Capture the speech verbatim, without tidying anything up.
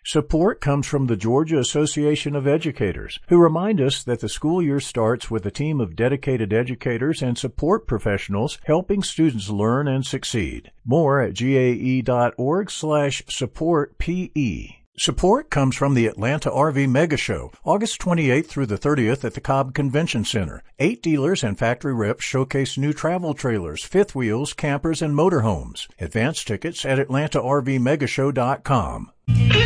Support comes from the Georgia Association of Educators, who remind us that the school year starts with a team of dedicated educators and support professionals helping students learn and succeed. More at gae.org slash support PE. Support comes from the Atlanta R V Mega Show, August twenty-eighth through the thirtieth at the Cobb Convention Center. Eight dealers and factory reps showcase new travel trailers, fifth wheels, campers, and motorhomes. Advance tickets at atlanta r v mega show dot com.